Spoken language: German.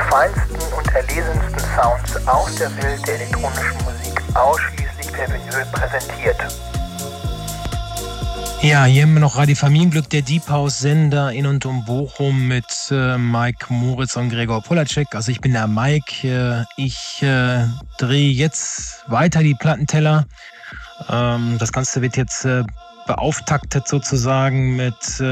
feinsten und erlesensten Sounds aus der Welt der elektronischen Musik ausschließlich per Vinyl präsentiert. Ja, hier haben wir noch Radio Familienglück, der Deep House Sender in und um Bochum mit Mike Moritz und Gregor Polacek. Also ich bin der Mike. Ich drehe jetzt weiter die Plattenteller. Das Ganze wird jetzt beauftaktet sozusagen mit